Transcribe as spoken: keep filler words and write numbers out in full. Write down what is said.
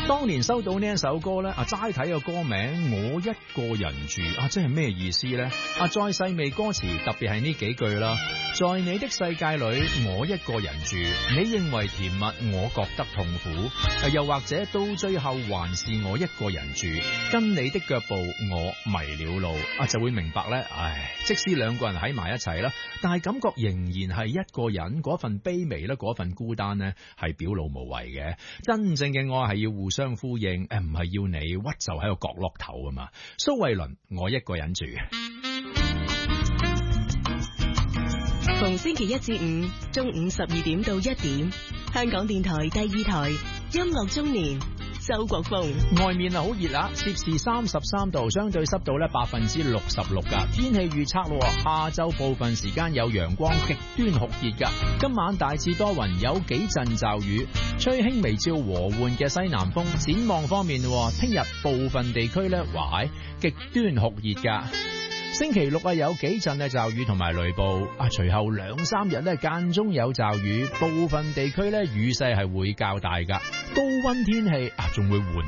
當年收到呢一首歌咧，啊齋睇個歌名我一個人住啊，即係咩意思咧？啊再細味歌詞，特別係呢幾句啦。在你的世界裏，我一個人住，你認為甜蜜，我覺得痛苦。啊、又或者到最後還是我一個人住，跟你的腳步我迷了路。啊就會明白咧，唉，即使兩個人喺埋一齊啦，但係感覺仍然係一個人，嗰份卑微咧，嗰份孤單咧，係表露無遺嘅。真正嘅愛係要互相呼應，誒唔係要你屈就喺個角落頭啊嘛。蘇慧倫，我一個人住。 逢星期一至五中午十二點到一點，香港電台第二台音樂中年，周國峰。 外面啊好熱啊，攝氏三十三度，相對濕度咧百分之六十六噶。天氣預測咯，下晝部分時間有陽光，極端酷熱噶。今晚大致多雲，有幾陣驟雨，吹輕微至和緩嘅西南風。展望方面，聽日部分地區咧，哇係極端酷熱噶。星期六啊有幾陣嘅驟雨同埋雷暴啊，隨後兩三日咧間中有驟雨，部分地區咧雨勢係會較大噶，高溫天氣啊仲會緩